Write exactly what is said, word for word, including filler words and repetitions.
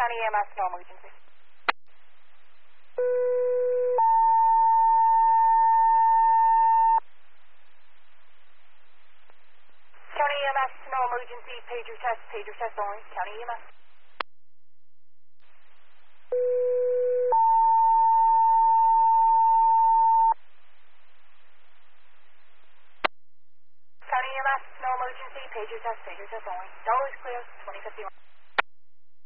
County E M S, no emergency. County E M S, no emergency. Pager test, pager test only. County E M S. County E M S, no emergency. Pager test, pager test only. Dollar's clear, twenty fifty-one.